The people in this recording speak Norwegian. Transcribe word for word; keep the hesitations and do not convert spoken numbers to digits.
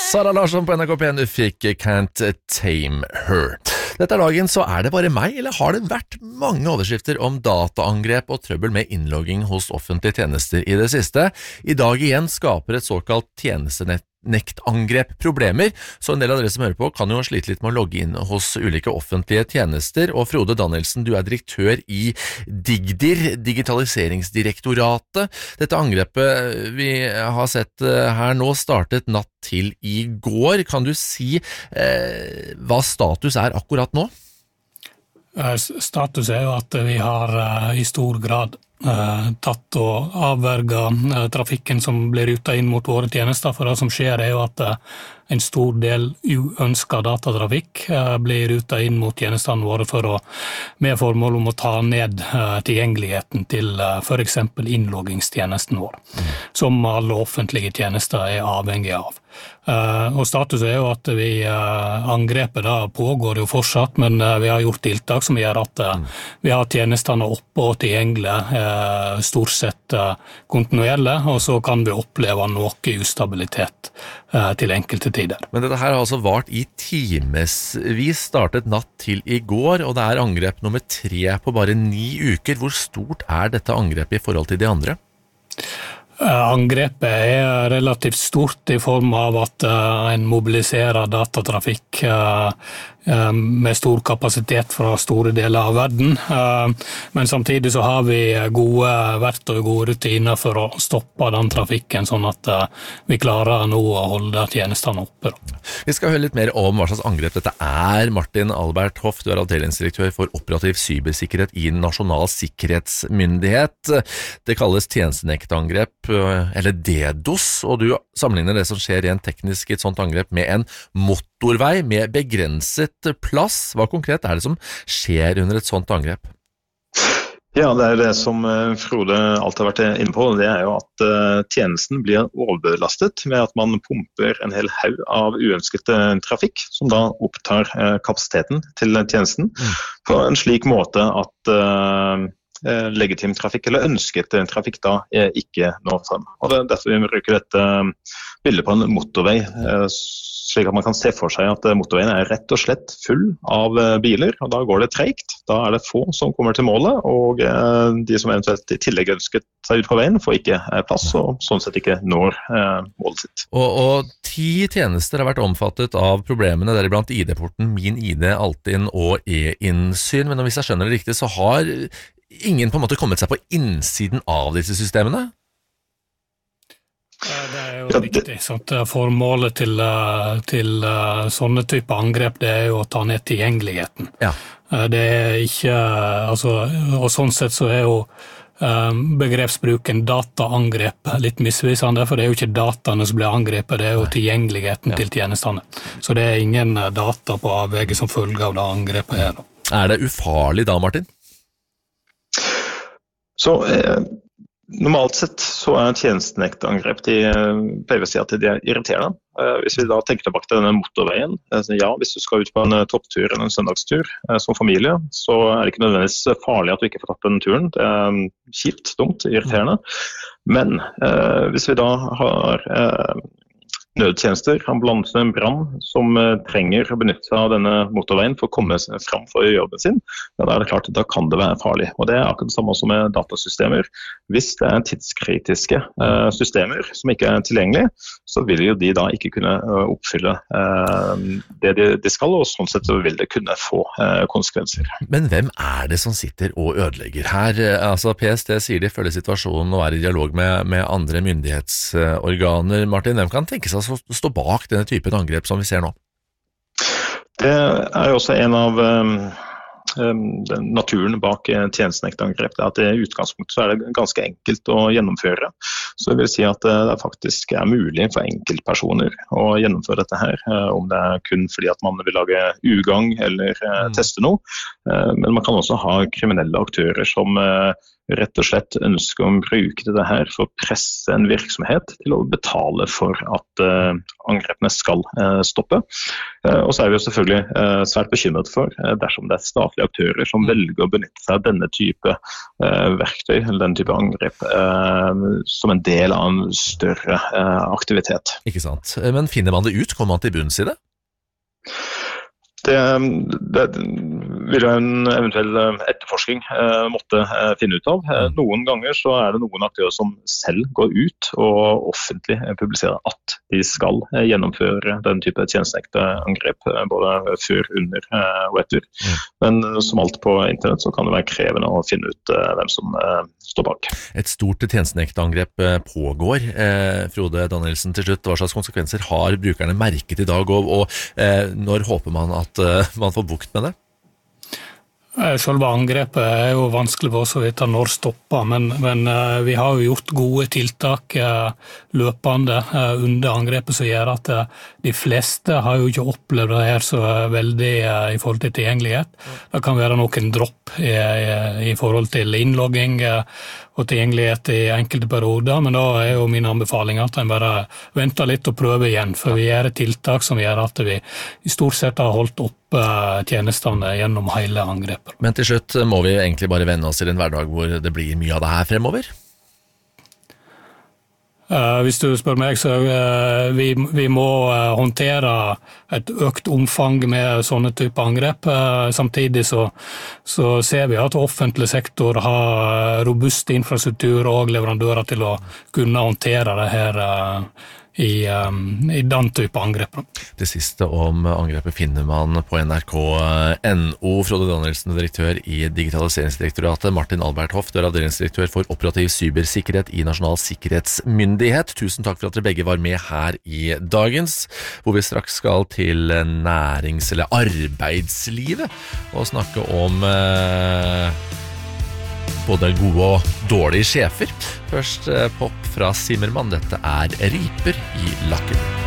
Sara Larsson på N R K P N, du fikk Can't Tame Her. Dette er dagen, så er det bare meg, eller har det vært mange overskrifter om dataangrep og trøbbel med innlogging hos offentlige tjenester i det siste? I dag igjen skaper et såkalt tjenestenektangrep problemer, så en del av dere som hører på kan jo slite litt med å logge inn hos ulike offentlige tjenester, og Frode Danielsen, du er direktør i Digdir, Digitaliseringsdirektoratet. Dette angrepet vi har sett her nå startet natt til i går. Kan du si eh, hva status er akkurat nå? Status er jo at vi har uh, i stor grad uh, tatt og avverget uh, trafikken som blir rutet inn mot våre tjenester, for det som skjer er jo at uh, en stor del uønsket datatrafikk uh, blir rutet inn mot tjenestene våre for å, med formål om å ta ned uh, tilgjengeligheten til uh, for eksempel innloggingstjenesten vår, mm. som alle offentlige tjenester er avhengige av. Uh, og status er jo at vi uh, angrepet da pågår jo fortsatt, men uh, vi har gjort tiltak som gjør at uh, mm. vi har tjenestene oppe og tilgjengelige uh, stort sett uh, kontinuerlig, og så kan vi oppleve noe ustabilitet uh, til enkelte tider. Men dette her har altså vart i timesvis, startet natt til i går, og det er angrep nummer tre på bare ni uker. Hvor stort er dette angrepet i forhold til de andre? Angrepet er relativt stort i form av at uh, en mobiliserer datatrafikk uh, uh, med stor kapasitet fra store deler av verden. Uh, men samtidig så har vi gode verktøy og gode rutiner for å stoppe den trafikken, sånn at uh, vi klarer nå å holde tjenestene oppe. Vi skal høre litt mer om hva slags angrep dette er. Martin Albert Hoff, du er avdelingsdirektør for operativ cybersikkerhet i Nasjonal sikkerhetsmyndighet. Det kalles tjenestenektangrep, eller DDoS, og du sammenligner det som skjer rent teknisk i et sånt angrep med en motorvei med begrenset plass. Hva konkret er det som skjer under et sånt angrep? Ja, det er det som Frode alt har vært inne på. Det er jo at tjenesten blir overbelastet med at man pumper en hel haug av uønsket trafikk, som da opptar kapasiteten til tjenesten på en slik måte at legitim trafikk eller ønsket trafikk da ikke når frem. Og det er derfor vi bruker dette bildet på en motorvei, slik at man kan se for seg at motorveien er rett og slett full av biler, og da går det tregt. Da er det få som kommer til målet, og de som eventuelt i tillegg ønsket seg ut på veien får ikke plass, og sånn sett ikke når målet sitt. Og, og ti tjenester har vært omfattet av problemene, deriblant I D-porten, Min I D, Altinn og e-innsyn, men hvis jeg skjønner det riktig, så har ingen på en måte kommet seg på innsiden av disse systemene? Det er jo riktig. Sant? Formålet til, til sånne type angrep, det er jo å ta ned tilgjengeligheten. Ja. Det er ikke, altså, og sånn sett så er jo begrepsbruken dataangrep litt misvisende, for det er jo ikke dataene som blir angrepet, det er jo tilgjengeligheten ja. Til tjenestene. Så det er ingen data på avvege som følge av det angrepet her. Er det ufarlig da, Martin? Så eh, normalt sett så er tjenestenektangrep, de eh, pleier å si at de er irriterende. Eh, hvis vi da tenker tilbake til denne motorveien, eh, ja, hvis du skal ut på en eh, topptur eller en søndagstur eh, som familie, så er det ikke nødvendigvis farlig at du ikke får tatt den turen. Det er kjipt, dumt, irriterende. Men eh, hvis vi da har eh, nødtjenester, ambulanse, brann, som eh, trenger å benytte seg av denne motorveien for å komme fram for jobben sin, ja, da er det klart at da kan det være farlig. Og det er akkurat det samme som med datasystemer. Hvis det er tidskritiske eh, systemer som ikke er tilgjengelige, så vil jo de da ikke kunne uh, oppfylle uh, det de, de skal, og sånn sett så vil det kunne få uh, konsekvenser. Men hvem er det som sitter og ødelegger her? Altså P S T sier de følger situasjonen og er i dialog med, med andre myndighetsorganer. Martin, hvem kan tenke seg å stå bak denne typen angrep som vi ser nå? Det er jo også en av um, den naturen bak tjenestenektangrep, det er at i utgangspunktet så er det ganske enkelt å gjennomføre. Så det vil si at det faktisk er mulig for enkeltpersoner å gjennomføre dette her, om det er kun fordi at man vil lage ugagn eller mm. teste noe. Men man kan også ha kriminelle aktører som rett og slett ønsker å bruke det her for å presse en virksomhet til å betale for at uh, angrepene skal uh, stoppe. Uh, og så er vi jo selvfølgelig uh, svært bekymret for uh, dersom det er statlige aktører som velger å benytte seg av denne type uh, verktøy, eller denne type angrep, uh, som en del av en større uh, aktivitet. Ikke sant. Men finner man det ut? Kommer man til bunns i det? Det, det vil jo en eventuell etterforsking eh, måtte eh, finne ut av. Eh, noen ganger så er det noen aktører som selv går ut og offentlig publiserer at de skal eh, gjennomføre den type tjenestenekte angrep, eh, både før, under eh, og etter. Mm. Men eh, som alt på internett så kan det være krevende å finne ut eh, hvem som eh, står bak. Et stort tjenestenekte angrep pågår. Eh, Frode Danielsen, til slutt, hva slags konsekvenser har brukerne merket i dag, og, og eh, når håper man at man får bukt med det? Selve angrepet er jo vanskelig for oss å vite når stopper, men, men vi har jo gjort gode tiltak løpende under angrepet som gjør at de fleste har jo ikke opplevd det her så veldig i forhold til tilgjengelighet. Det kan være noen dropp i, i forhold til innlogging og tilgjengelighet i enkelte perioder, men da er jo min anbefaling at en bare venter litt og prøver igjen, for vi gjør tiltak som gjør at vi i stort sett har holdt opp tjenestene gjennom hele angrepet. Men til slutt må vi egentlig bare vende oss til en hverdag hvor det blir mye av det her fremover? Uh, hvis du spør meg, så uh, vi, vi må uh, håndtere et økt omfang med sånne type angrep. Uh, samtidig så, så ser vi at offentlig sektor har robust infrastruktur og leverandører til å kunne håndtere det her uh, I, um, i den type angrep. Det siste om angrepet finner man på N R K punkt N O. Frode Danielsen, direktør i Digitaliseringsdirektoratet. Martin Albert Hoff, du er avdelingsdirektør for operativ cybersikkerhet i Nasjonal sikkerhetsmyndighet. Tusen takk for at dere begge var med her i dagens, hvor vi straks skal til nærings- eller arbeidslivet og snakke om eh, både gode og dårlige sjefer. Først eh, pop fra Zimmermann. Dette er Riper i lakken.